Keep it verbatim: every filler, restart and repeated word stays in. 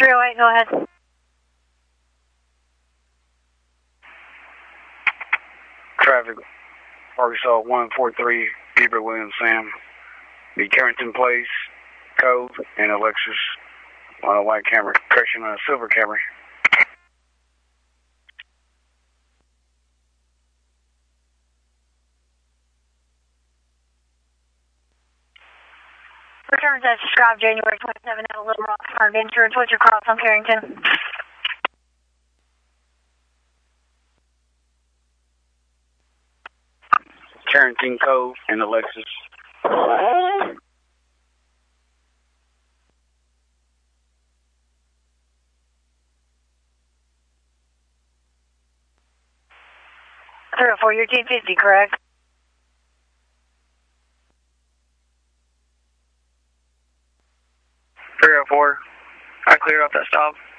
three oh eight, go ahead. Traffic, Arkansas one four three, Bieber Williams Sam. The Carrington Place, Cove, and a Lexus on a white Camry, crashing on a silver Camry. Returns as described January twenty-seventh at a Little Rock Hard Insurance. What's your cross on Carrington? Carrington Cove and the Lexus. three oh four, you're T fifty, correct? three oh four, I cleared off that stop.